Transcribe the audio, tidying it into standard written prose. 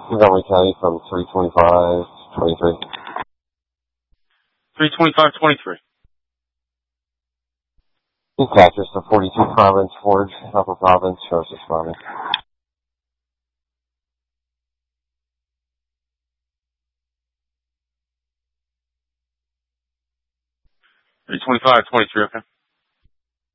Montgomery County from 325-23. 325-23. Dispatchers to 42 Province, Forge, Upper Province, Sheriff's Responding. 325-23, okay.